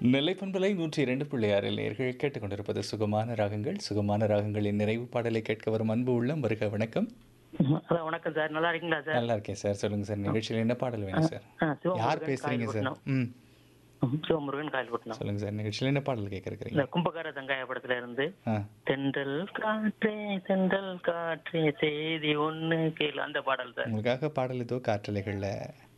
நெல்லைப்பண்பலை 102.6 நேயர்கள் கேட்டுக்கொண்டிருப்பது சுகமான ராகங்கள். சுகமான ராகங்களின் நிறைவு பாடலை கேட்க வரும் அன்பு உள்ளம் வருக வணக்கம். ஹலோ வணக்கம் சார். நல்லா இருக்கீங்களா சார்? நல்லா இருக்கேன் சார். சொல்லுங்க சார். நிகழ்ச்சியில என்ன பாடல் வேணும் சார்? யார் சிவமுருகன் பேசுறீங்க சார்? காயல்பட்டினம். ம். சிவமுருகன் காயல்பட்டினம். சொல்லுங்க சார். நிகழ்ச்சியில என்ன பாடல் கேட்க இந்த இருக்கிறீங்க? கும்பகார தங்காய படத்துல இருந்து ஆ. தென்றல் காற்றே செய்தி ஒண்ணு கேளு அந்த பாடல் சார். உங்களுக்காக பாடல் இதோ காற்றலைகள்ல